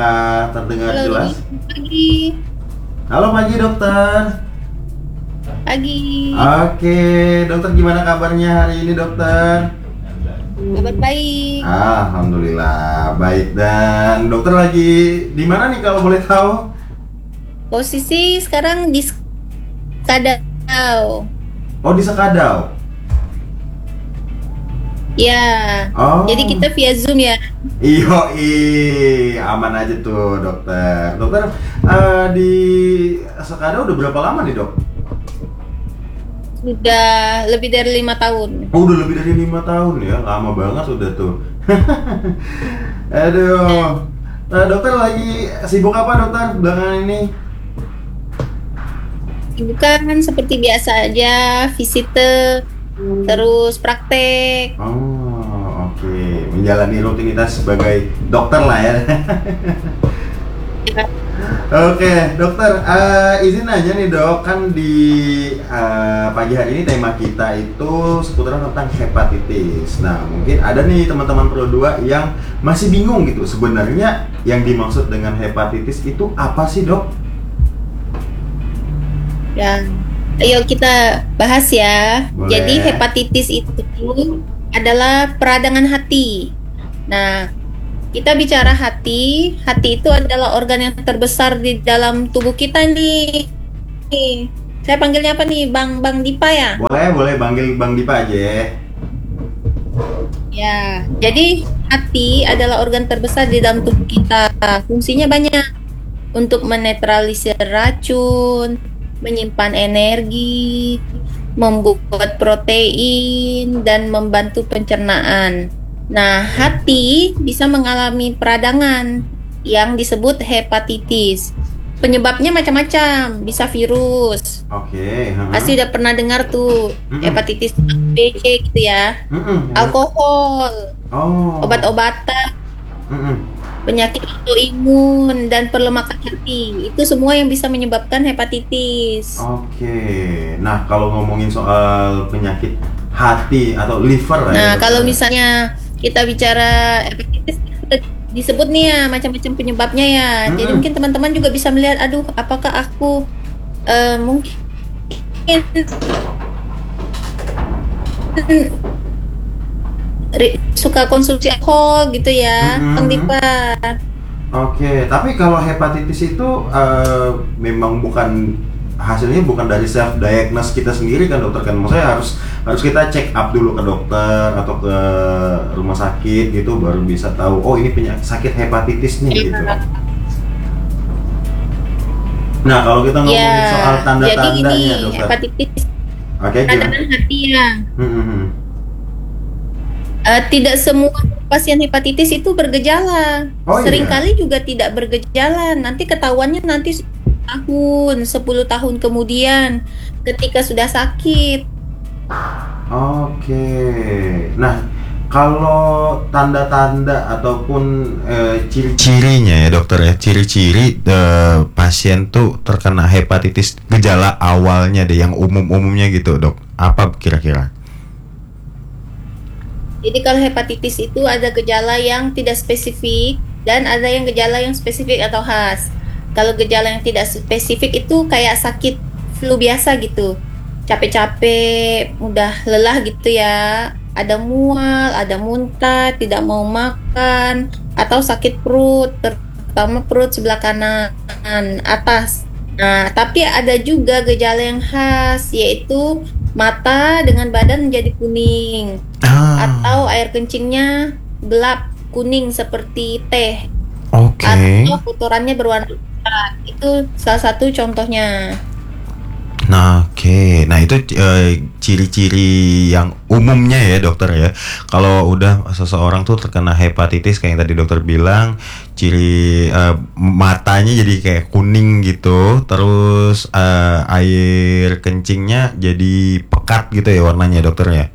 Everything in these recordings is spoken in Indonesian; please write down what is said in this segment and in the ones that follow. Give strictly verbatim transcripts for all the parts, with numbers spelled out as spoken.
Apakah terdengar Halo, jelas? pagi. Halo pagi dokter. Pagi. Oke, dokter gimana kabarnya hari ini dokter? Kabar baik. Alhamdulillah baik, dan dokter lagi di mana nih kalau boleh tahu? Posisi sekarang di Skadau. Oh, di Sekadau. Ya. Jadi Oh, kita via Zoom ya. iyo, aman aja tuh dokter. Dokter eh, di Sekadau udah berapa lama nih dok? Sudah lebih dari lima tahun. Oh, udah lebih dari lima tahun ya, lama banget udah tuh. Aduh. Nah, dokter lagi sibuk apa dokter belakangan ini? Bukan seperti biasa aja, visite, terus praktek. Oh, oke. Menjalani rutinitas sebagai dokter lah ya. Ya, Oke, dokter, eh, izin aja nih dok, kan di eh, pagi hari ini tema kita itu seputaran tentang hepatitis. Nah, mungkin ada nih teman-teman Pro dua yang masih bingung gitu, sebenarnya yang dimaksud dengan hepatitis itu apa sih dok? ya. Ayo kita bahas ya. Jadi Boleh. hepatitis itu adalah peradangan hati. Nah, kita bicara hati, hati itu adalah organ yang terbesar di dalam tubuh kita nih. Nih, saya panggilnya apa nih? Bang Bang Dipa ya? Boleh, boleh panggil Bang Dipa aja ya. Ya, jadi hati adalah organ terbesar di dalam tubuh kita. Fungsinya banyak untuk menetralisir racun, menyimpan energi, membuat protein, dan membantu pencernaan. Nah, hati bisa mengalami peradangan yang disebut hepatitis. Penyebabnya macam-macam, bisa virus. Oke, heeh. Pasti udah pernah dengar tuh Mm-mm. hepatitis A, B, C gitu ya. Mm-mm, ya. Alkohol, Oh. obat-obatan, Mm-mm. penyakit autoimun, dan perlemakan hati. Itu semua yang bisa menyebabkan hepatitis. Oke. Nah, kalau ngomongin soal penyakit hati atau liver lah ya Nah, dokter. kalau misalnya kita bicara hepatitis, udah disebut nih ya macam-macam penyebabnya ya. Jadi Mm-mm. mungkin teman-teman juga bisa melihat, aduh, apakah aku eh, mungkin ri- suka konsumsi alkohol gitu ya, Bang Mm-mm. Dipa. Oke, tapi kalau hepatitis itu eh, memang bukan hasilnya bukan dari self diagnose kita sendiri kan dokter, kan maksudnya harus harus kita check up dulu ke dokter atau ke rumah sakit gitu baru bisa tahu oh ini penyakit sakit hepatitis nih gitu. Nah, kalau kita Ya, ngomongin soal jadi gini, tanda-tandanya dokter. hepatitis Oke, gimana? peradangan hati ya. Hmm. Eh, tidak semua pasien hepatitis itu bergejala. Oh iya. Seringkali juga tidak bergejala. Nanti ketahuannya nanti sepuluh tahun, sepuluh tahun kemudian ketika sudah sakit. Oke. Nah, kalau tanda-tanda ataupun eh, ciri-cirinya ya dokter ya, ciri-ciri eh, pasien tuh terkena hepatitis, gejala awalnya deh yang umum-umumnya gitu dok, apa kira-kira? Jadi kalau hepatitis itu ada gejala yang tidak spesifik dan ada yang gejala yang spesifik atau khas. Kalau gejala yang tidak spesifik itu kayak sakit flu biasa gitu. Capek-capek, mudah lelah gitu ya. Ada mual, ada muntah, tidak mau makan, atau sakit perut, terutama perut sebelah kanan atas. Nah, tapi ada juga gejala yang khas, yaitu mata dengan badan menjadi kuning Ah, atau air kencingnya gelap kuning seperti teh oke. atau kotorannya berwarna coklat. Itu salah satu contohnya. Nah, oke. Nah, itu eh, ciri-ciri yang umumnya ya, dokter ya. Kalau udah seseorang tuh terkena hepatitis kayak yang tadi dokter bilang, ciri eh, matanya jadi kayak kuning gitu, terus eh, air kencingnya jadi pekat gitu ya warnanya, dokter ya.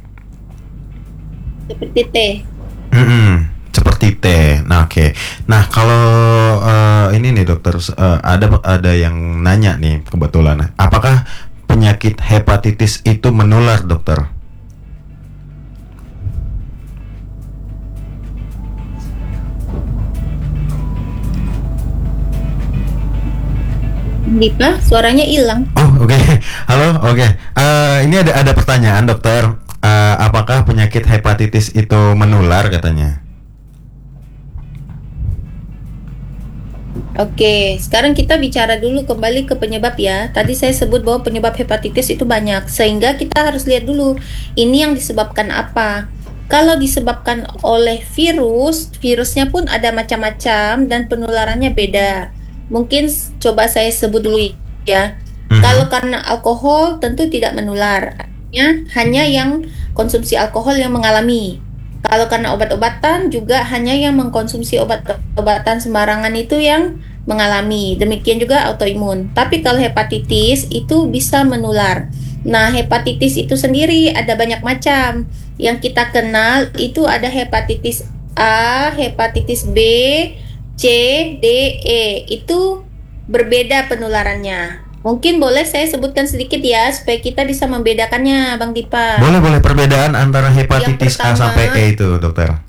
Seperti teh. Mm-mm, seperti teh. Nah, oke. Nah, kalau eh, ini nih dokter, eh, ada ada yang nanya nih kebetulan. Apakah penyakit hepatitis itu menular, dokter? Dipa, suaranya hilang. Oh, oke. Halo, oke. Eh, ini ada ada pertanyaan, dokter. Eh, apakah penyakit hepatitis itu menular katanya? Oke, sekarang kita bicara dulu kembali ke penyebab ya. Tadi saya sebut bahwa penyebab hepatitis itu banyak, sehingga kita harus lihat dulu ini yang disebabkan apa. Kalau disebabkan oleh virus, virusnya pun ada macam-macam dan penularannya beda. Mungkin s- coba saya sebut dulu ya. Mhm. Kalau karena alkohol tentu tidak menular. Artinya hanya yang konsumsi alkohol yang mengalami. Kalau karena obat-obatan juga hanya yang mengkonsumsi obat-obatan sembarangan itu yang mengalami. Demikian juga autoimun. Tapi kalau hepatitis itu bisa menular. Nah, hepatitis itu sendiri ada banyak macam. Yang kita kenal itu ada hepatitis A, hepatitis B, C, D, E. Itu berbeda penularannya. Mungkin boleh saya sebutkan sedikit ya supaya kita bisa membedakannya, Bang Dipa. Boleh boleh perbedaan antara hepatitis A pertama- sampai E itu, dokter.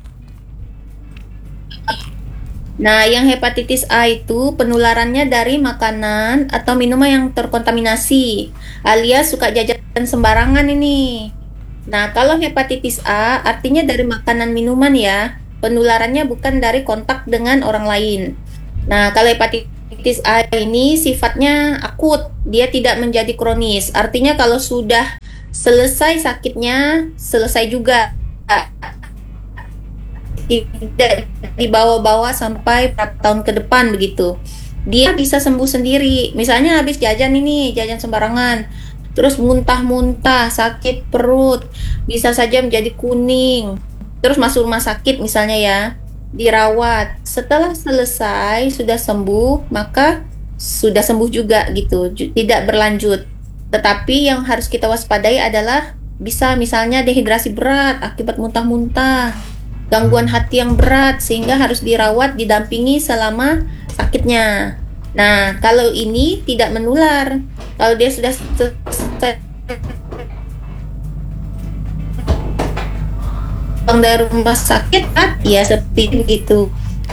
Nah, yang hepatitis A itu penularannya dari makanan atau minuman yang terkontaminasi, alias suka jajan sembarangan ini. Nah, kalau hepatitis A artinya dari makanan minuman ya, penularannya bukan dari kontak dengan orang lain. Nah, kalau hepatitis A ini sifatnya akut, dia tidak menjadi kronis. Artinya kalau sudah selesai sakitnya, selesai juga. Tidak dibawa-bawa sampai berapa tahun ke depan begitu. Dia bisa sembuh sendiri. Misalnya habis jajan ini, jajan sembarangan, terus muntah-muntah, sakit perut, bisa saja menjadi kuning. Terus masuk rumah sakit misalnya ya, dirawat. Setelah selesai, sudah sembuh, maka sudah sembuh juga gitu, ju- tidak berlanjut. Tetapi yang harus kita waspadai adalah bisa misalnya dehidrasi berat akibat muntah-muntah, gangguan hati yang berat sehingga harus dirawat didampingi selama sakitnya. Nah, kalau ini tidak menular. Kalau dia sudah selesai pulang dari rumah sakit kan ya seperti itu.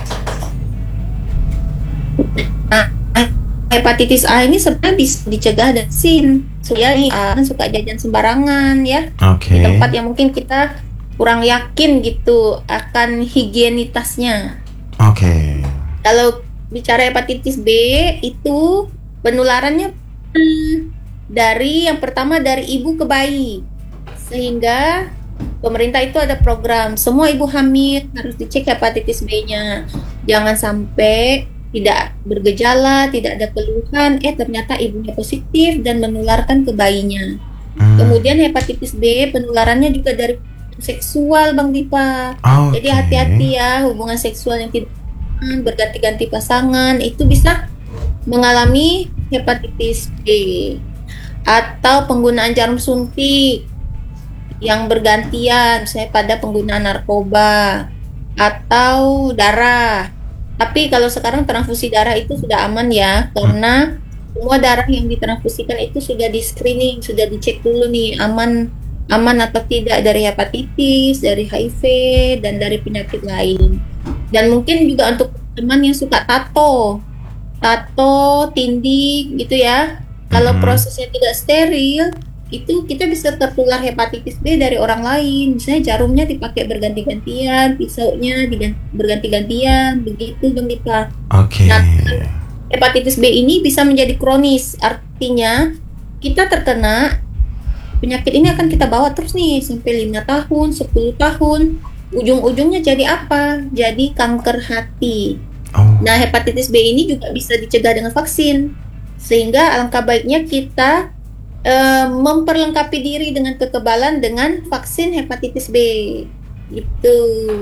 Nah, hepatitis A ini sebenarnya bisa dicegah dan sin. Supaya suka jajan sembarangan ya. Oke. Di tempat yang mungkin kita kurang yakin gitu akan higienitasnya. Oke. Kalau bicara hepatitis B itu penularannya hmm, dari yang pertama dari ibu ke bayi. Sehingga pemerintah itu ada program semua ibu hamil harus dicek hepatitis B-nya. Jangan sampai tidak bergejala, tidak ada keluhan, eh ternyata ibunya positif dan menularkan ke bayinya. Hmm. Kemudian hepatitis B penularannya juga dari seksual, Bang Dipa. Oke. Jadi hati-hati ya, hubungan seksual yang tidak berganti-ganti pasangan itu bisa mengalami hepatitis B. Atau penggunaan jarum suntik yang bergantian, misalnya pada penggunaan narkoba atau darah. Tapi kalau sekarang transfusi darah itu sudah aman ya, karena semua darah yang ditransfusikan itu sudah di screening, sudah dicek dulu nih aman aman atau tidak dari hepatitis, dari H I V, dan dari penyakit lain. Dan mungkin juga untuk teman yang suka tato, tato, tindik gitu ya. Kalau Mhm. prosesnya tidak steril, itu kita bisa tertular hepatitis B dari orang lain. Misalnya jarumnya dipakai berganti-gantian, pisaunya digan- berganti-gantian, begitu Bang Dipa. Oke. Nah, hepatitis B ini bisa menjadi kronis, artinya kita terkena penyakit ini akan kita bawa terus nih sampai lima tahun, sepuluh tahun. Ujung-ujungnya jadi apa? Jadi kanker hati. Oh. Nah, hepatitis B ini juga bisa dicegah dengan vaksin. Sehingga alangkah baiknya kita eh, memperlengkapi diri dengan kekebalan dengan vaksin hepatitis B. Gitu.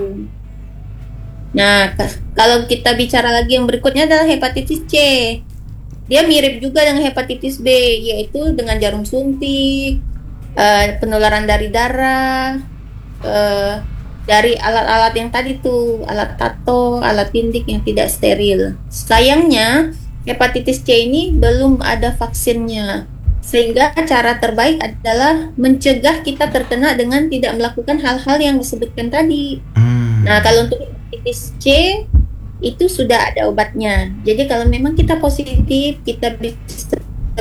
Nah, k- kalau kita bicara lagi yang berikutnya adalah hepatitis C. Dia mirip juga dengan hepatitis B, yaitu dengan jarum suntik, eh, penularan dari darah, eh, dari alat-alat yang tadi tuh, alat tato, alat tindik yang tidak steril. Sayangnya, hepatitis C ini belum ada vaksinnya. Sehingga cara terbaik adalah mencegah kita terkena dengan tidak melakukan hal-hal yang disebutkan tadi. Hmm. Nah, kalau untuk hepatitis C itu sudah ada obatnya. Jadi kalau memang kita positif, kita bisa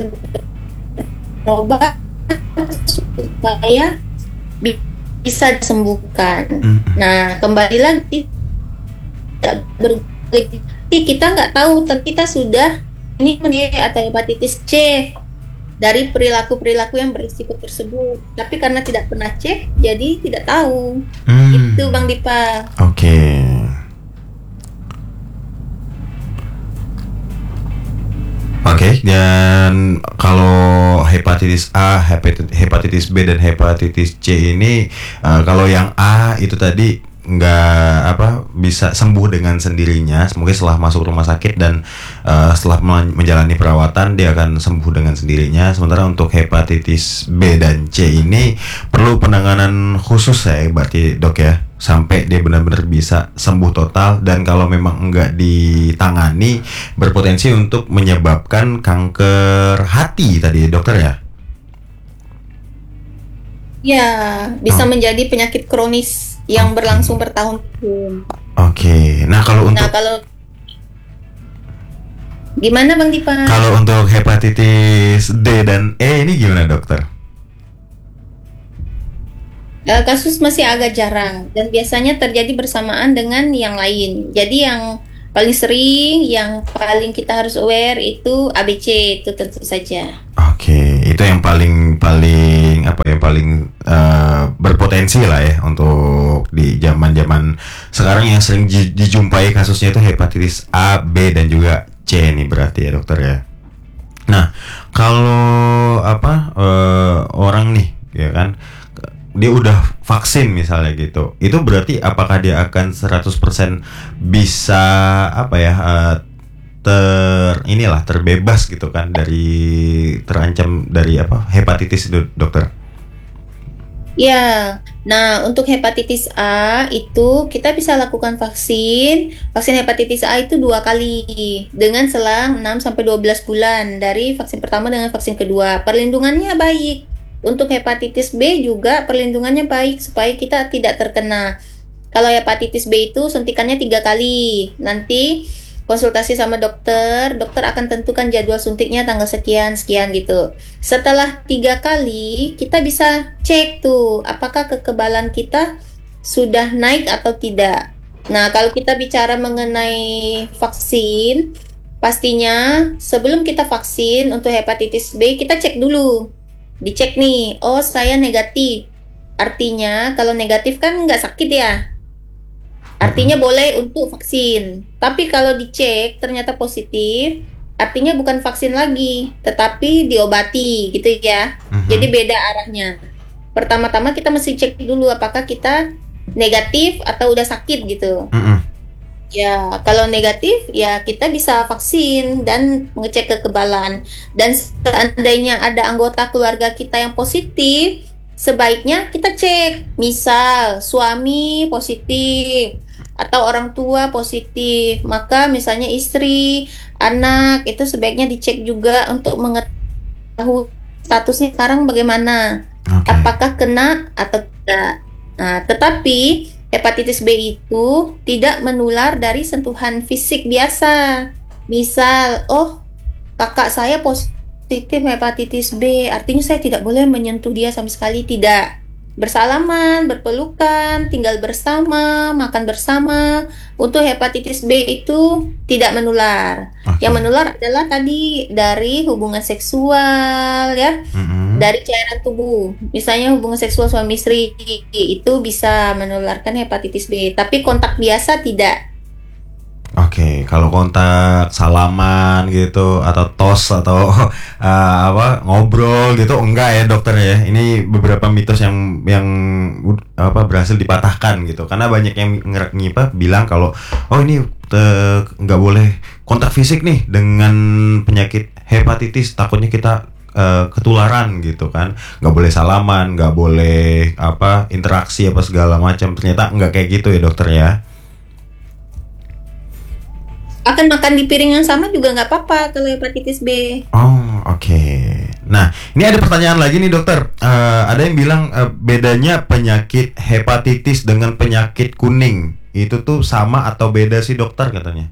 obat supaya bisa disembuhkan. Mm-mm. Nah, kembali lagi tidak berarti kita nggak tahu, tapi kita sudah ini atau hepatitis C dari perilaku-perilaku yang berisiko tersebut. Tapi karena tidak pernah cek, jadi tidak tahu. Hmm. Itu Bang Dipa. Oke. Oke, dan kalau hepatitis A, hepatitis, hepatitis B dan hepatitis C ini, uh, kalau yang A itu tadi nggak apa bisa sembuh dengan sendirinya, mungkin setelah masuk rumah sakit dan uh, setelah menjalani perawatan dia akan sembuh dengan sendirinya. Sementara untuk hepatitis B dan C ini perlu penanganan khusus ya, berarti dok ya, sampai dia benar-benar bisa sembuh total, dan kalau memang enggak ditangani berpotensi untuk menyebabkan kanker hati tadi dokter ya. Ya, bisa Oh. menjadi penyakit kronis yang Oke. berlangsung bertahun-tahun. Oke, nah kalau untuk Nah, kalau gimana Bang Dipa? kalau untuk hepatitis D dan E ini gimana dokter? Eh, kasus masih agak jarang dan biasanya terjadi bersamaan dengan yang lain. Jadi yang paling sering, yang paling kita harus aware itu A B C, itu tentu saja. Oke, itu yang paling paling apa yang paling uh, berpotensi lah ya untuk di zaman-zaman sekarang yang sering di- dijumpai kasusnya itu hepatitis A, B dan juga C nih berarti ya dokter ya. Nah, kalau apa uh, orang nih ya kan dia udah vaksin misalnya gitu, itu berarti apakah dia akan seratus persen bisa apa ya uh, ter inilah terbebas gitu kan dari terancam dari apa hepatitis itu dokter? Ya, nah untuk hepatitis A itu kita bisa lakukan vaksin. Vaksin hepatitis A itu dua kali dengan selang enam sampai dua belas bulan dari vaksin pertama dengan vaksin kedua. Perlindungannya baik. Untuk hepatitis B juga perlindungannya baik supaya kita tidak terkena. Kalau hepatitis B itu suntikannya tiga kali. Nanti konsultasi sama dokter, dokter akan tentukan jadwal suntiknya tanggal sekian sekian gitu. Setelah tiga kali, kita bisa cek tuh apakah kekebalan kita sudah naik atau tidak. Nah, kalau kita bicara mengenai vaksin, pastinya sebelum kita vaksin untuk hepatitis B, kita cek dulu. Dicek nih, oh saya negatif. Artinya kalau negatif kan nggak sakit ya. Artinya boleh untuk vaksin. Tapi kalau dicek ternyata positif, artinya bukan vaksin lagi, tetapi diobati gitu ya. Mhm. Jadi beda arahnya. Pertama-tama kita mesti cek dulu apakah kita negatif atau udah sakit gitu. Mm-mm. Ya, kalau negatif ya kita bisa vaksin dan mengecek kekebalan. Dan seandainya ada anggota keluarga kita yang positif, sebaiknya kita cek. Misal suami positif atau orang tua positif, maka misalnya istri, anak itu sebaiknya dicek juga untuk mengetahui statusnya sekarang bagaimana, Oke. apakah kena atau tidak. Nah, tetapi hepatitis B itu tidak menular dari sentuhan fisik biasa. Misal, oh kakak saya positif hepatitis B, artinya saya tidak boleh menyentuh dia sama sekali, tidak. Bersalaman, berpelukan, tinggal bersama, makan bersama. Untuk hepatitis B itu tidak menular. Oke. Yang menular adalah tadi dari hubungan seksual ya, Mm-mm. dari cairan tubuh. Misalnya hubungan seksual suami istri itu bisa menularkan hepatitis B, tapi kontak biasa tidak. Oke, kalau kontak salaman gitu atau tos atau uh, apa ngobrol gitu enggak ya dokter ya. Ini beberapa mitos yang yang ud- apa berhasil dipatahkan gitu. Karena banyak yang nger- ngipa bilang kalau oh ini te- nggak boleh kontak fisik nih dengan penyakit hepatitis, takutnya kita uh, ketularan gitu kan. Nggak boleh salaman, nggak boleh apa interaksi apa segala macam. Ternyata nggak kayak gitu ya dokter ya. Akan makan di piring yang sama juga nggak apa-apa kalau hepatitis B. Oh, oke. Nah, ini ada pertanyaan lagi nih dokter. Eh, ada yang bilang eh, bedanya penyakit hepatitis dengan penyakit kuning itu tuh sama atau beda sih dokter katanya?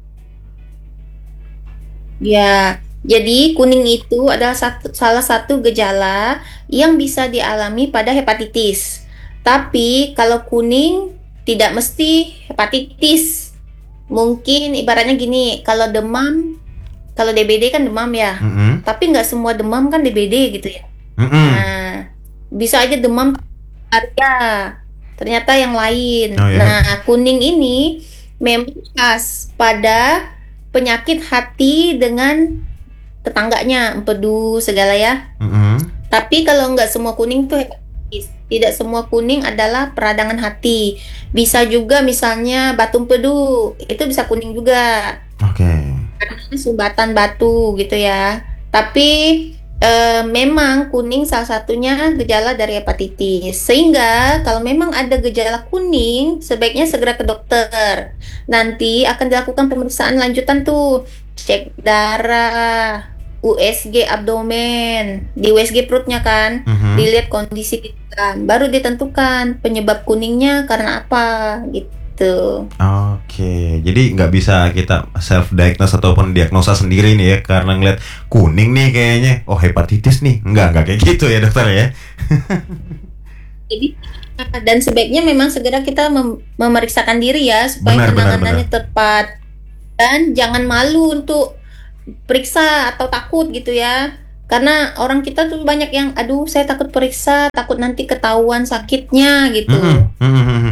Ya, jadi kuning itu adalah satu, salah satu gejala yang bisa dialami pada hepatitis. Tapi kalau kuning tidak mesti hepatitis. Mungkin ibaratnya gini, kalau demam, kalau D B D kan demam ya. Mm-mm. Tapi nggak semua demam kan D B D gitu ya. Mm-mm. Nah, bisa aja demam malaria. Ternyata yang lain. Oh, ya. Nah, kuning ini memang khas pada penyakit hati dengan tetangganya, empedu segala ya. Mm-mm. Tapi kalau nggak semua kuning tuh hepatitis. Tidak semua kuning adalah peradangan hati. Bisa juga misalnya batu empedu, itu bisa kuning juga. Oke. Karena sumbatan batu gitu ya. Tapi eh, memang kuning salah satunya gejala dari hepatitis. Sehingga kalau memang ada gejala kuning, sebaiknya segera ke dokter. Nanti akan dilakukan pemeriksaan lanjutan tuh, cek darah, U S G abdomen, di U S G perutnya kan, Mhm. dilihat kondisi kita, baru ditentukan penyebab kuningnya karena apa gitu. Oke, jadi nggak bisa kita self diagnose ataupun diagnosa sendiri nih ya karena ngeliat kuning nih kayaknya, oh hepatitis nih, nggak nggak kayak gitu ya dokter ya? Jadi dan sebaiknya memang segera kita mem- memeriksakan diri ya supaya Benar, benar, penanganannya tepat, dan jangan malu untuk periksa atau takut gitu ya, karena orang kita tuh banyak yang aduh saya takut periksa, takut nanti ketahuan sakitnya gitu. Mm-mm, mm-mm.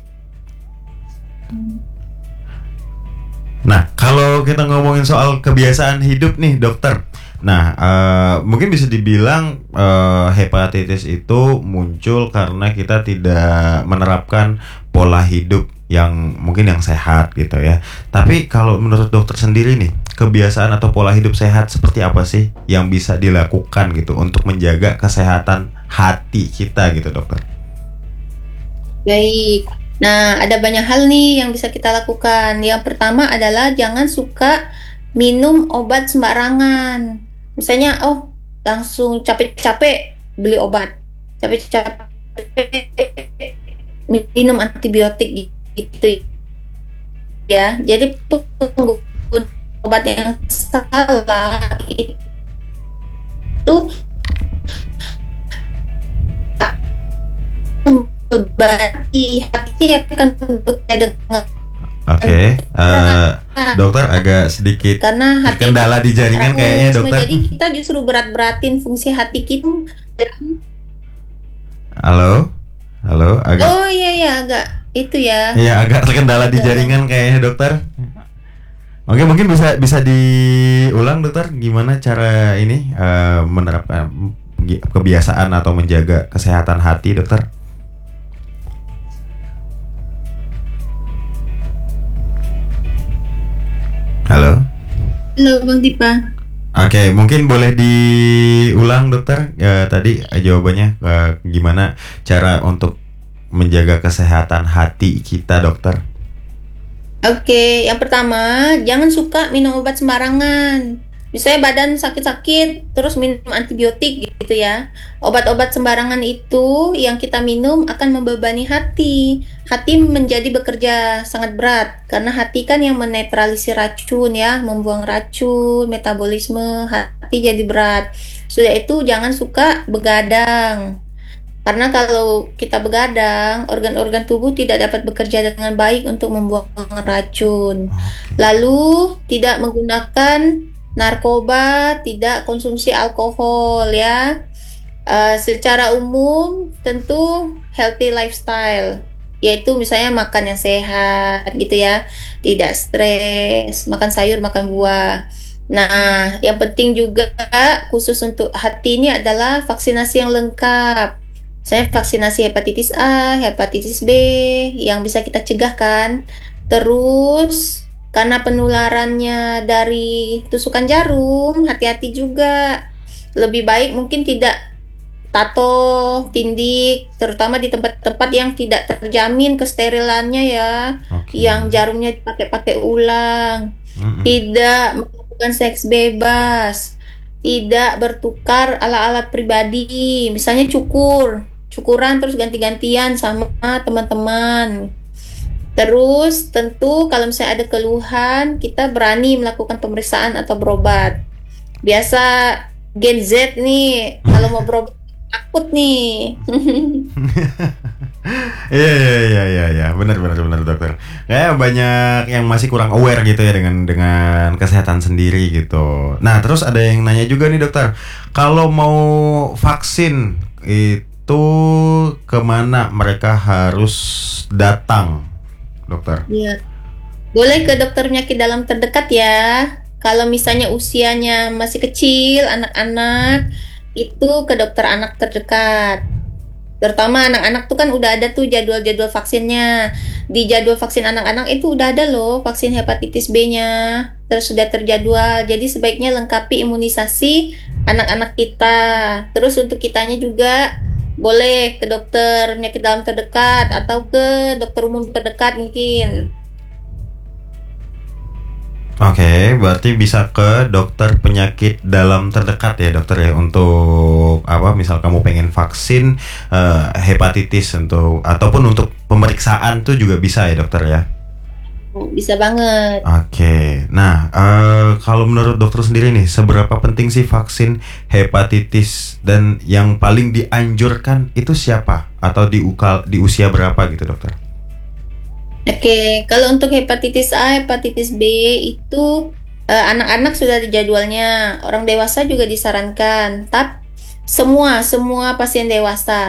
Nah, kalau kita ngomongin soal kebiasaan hidup nih dokter, nah eh, mungkin bisa dibilang eh, hepatitis itu muncul karena kita tidak menerapkan pola hidup yang mungkin yang sehat gitu ya. Tapi kalau menurut dokter sendiri nih, kebiasaan atau pola hidup sehat seperti apa sih yang bisa dilakukan gitu untuk menjaga kesehatan hati kita gitu dokter? Baik. Nah, ada banyak hal nih yang bisa kita lakukan. Yang pertama adalah jangan suka minum obat sembarangan. Misalnya, oh, langsung capek-capek beli obat. Capek-capek minum antibiotik gitu ya. Jadi penggunaan obat yang salah itu membebani hati akan bekerja dengan Oke, eh, dokter agak sedikit karena hati kendala di jaringan kayaknya dokter. Jadi kita justru berat-beratin fungsi hati kita. Halo, halo, agak, Oh iya ya, agak itu ya. ya agak terkendala di jaringan kayaknya dokter. Oke, mungkin bisa bisa diulang dokter, gimana cara ini eh, menerapkan gi- kebiasaan atau menjaga kesehatan hati dokter? Halo. Halo Bang Dipa. Oke, mungkin boleh diulang dokter ya, tadi eh, jawabannya eh, gimana cara untuk menjaga kesehatan hati kita dokter? Oke, yang pertama jangan suka minum obat sembarangan. Misalnya badan sakit-sakit terus minum antibiotik gitu ya. Obat-obat sembarangan itu yang kita minum akan membebani hati. Hati menjadi bekerja sangat berat karena hati kan yang menetralisir racun ya, membuang racun, metabolisme hati jadi berat. Sudah itu jangan suka begadang. Karena kalau kita begadang, organ-organ tubuh tidak dapat bekerja dengan baik untuk membuang racun. Lalu tidak menggunakan narkoba, tidak konsumsi alkohol ya. Eh, secara umum tentu healthy lifestyle, yaitu misalnya makan yang sehat gitu ya, tidak stres, makan sayur, makan buah. Nah, yang penting juga khusus untuk hati ini adalah vaksinasi yang lengkap. Saya vaksinasi hepatitis A, hepatitis B yang bisa kita cegah kan. Terus karena penularannya dari tusukan jarum, hati-hati juga. Lebih baik mungkin tidak tato, tindik, terutama di tempat-tempat yang tidak terjamin kesterilannya ya, Oke. yang jarumnya dipakai-pakai ulang. Mm-mm. Tidak melakukan seks bebas, tidak bertukar alat-alat pribadi, misalnya cukur, cukuran terus ganti-gantian sama teman-teman. Terus tentu kalau misalnya ada keluhan, kita berani melakukan pemeriksaan atau berobat. Biasa Gen Z nih, kalau mau berobat takut nih. Iya iya iya iya iya, benar benar benar dokter. Kayak banyak yang masih kurang aware gitu ya dengan dengan kesehatan sendiri gitu. Nah, terus ada yang nanya juga nih dokter, kalau mau vaksin itu kemana mereka harus datang, dokter? Iya. Boleh ke dokter penyakit dalam terdekat ya. Kalau misalnya usianya masih kecil, anak-anak, itu ke dokter anak terdekat. Terutama anak-anak tuh kan udah ada tuh jadwal-jadwal vaksinnya. Di jadwal vaksin anak-anak itu udah ada loh vaksin hepatitis B-nya. Terus sudah terjadwal. Jadi sebaiknya lengkapi imunisasi anak-anak kita. Terus untuk kitanya juga boleh ke dokter penyakit dalam terdekat atau ke dokter umum terdekat mungkin. Oke, berarti bisa ke dokter penyakit dalam terdekat ya dokter ya, untuk apa misal kamu pengen vaksin eh, hepatitis untuk ataupun untuk pemeriksaan tuh juga bisa ya dokter ya. Bisa banget. Oke, nah eh, kalau menurut dokter sendiri nih, seberapa penting sih vaksin hepatitis dan yang paling dianjurkan itu siapa atau di ukal di usia berapa gitu dokter? Oke, kalau untuk hepatitis A, hepatitis B itu eh, anak-anak sudah ada jadwalnya, orang dewasa juga disarankan. Tapi semua semua pasien dewasa